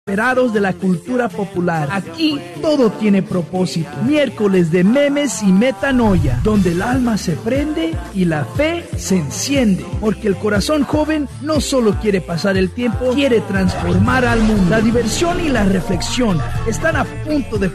Esperados de la cultura popular. Aquí todo tiene propósito. Miércoles de memes y metanoia, donde el alma se prende y la fe se enciende. Porque el corazón joven no solo quiere pasar el tiempo, quiere transformar al mundo. La diversión y la reflexión están a punto de